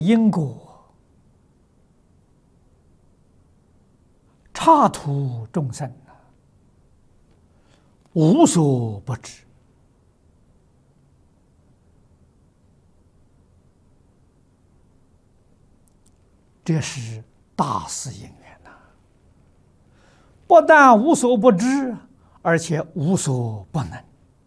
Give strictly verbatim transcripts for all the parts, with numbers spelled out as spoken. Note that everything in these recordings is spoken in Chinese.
因果差途众生，无所不知。这是大事因缘呐！不但无所不知，而且无所不能。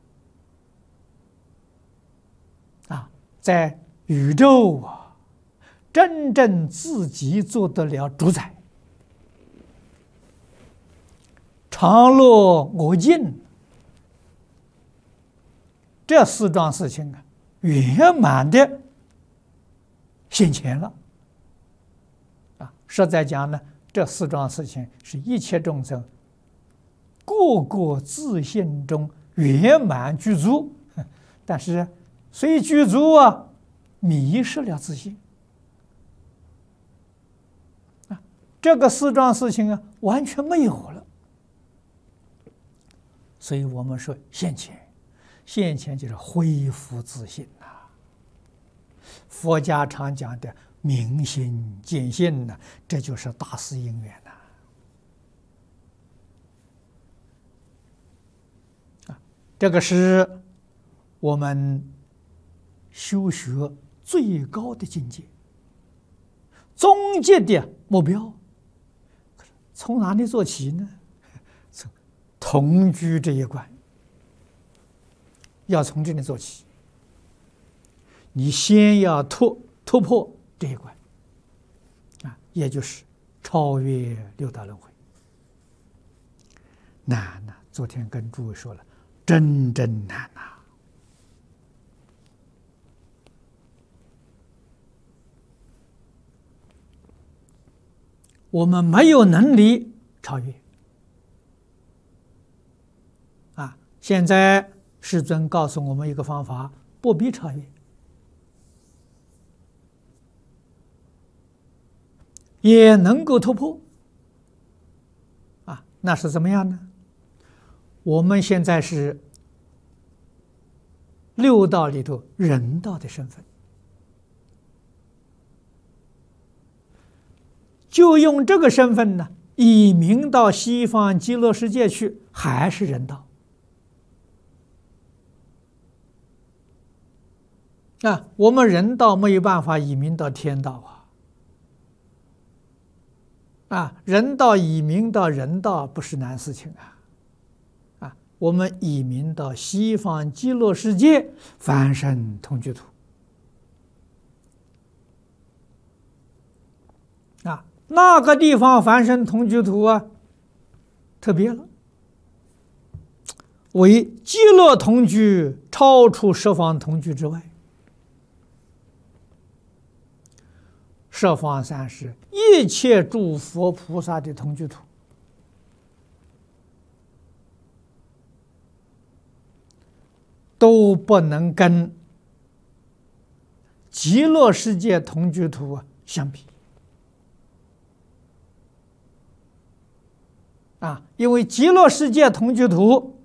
啊，在宇宙啊！ 真正自己做得了主宰，常乐我净，这四桩事情啊，圆满的现前了。啊，实在讲呢，这四桩事情是一切众生个个自信中圆满具足，但是虽具足啊，迷失了自信。 这个四桩事情啊，完全没有了，所以我们说现前，现前就是恢复自信呐、啊。佛家常讲的明心见性呢，这就是大事因缘呐。啊，这个是我们修学最高的境界，终极的目标。 从哪里做起呢？从同居这一关，要从这里做起。你先要突突破这一关，啊，也就是超越六道轮回。难呐！昨天跟诸位说了，真真难呐！我们没有能力超越啊！现在世尊告诉我们一个方法，不必超越，也能够突破啊！那是怎么样呢？我们现在是六道里头人道的身份。 就用这个身份呢，移民到西方极乐世界去，还是人道啊？我们人道没有办法移民到天道啊！啊，人道移民到人道不是难事情啊！啊，我们移民到西方极乐世界，凡身同居土啊。 那个地方凡身同居土啊，特别了，为极乐同居，超出十方同居之外。十方三世一切诸佛菩萨的同居土，都不能跟极乐世界同居土啊相比。 啊，因为极乐世界同居土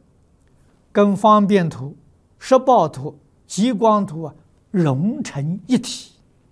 跟方便土、十报土、极光土啊融成一体，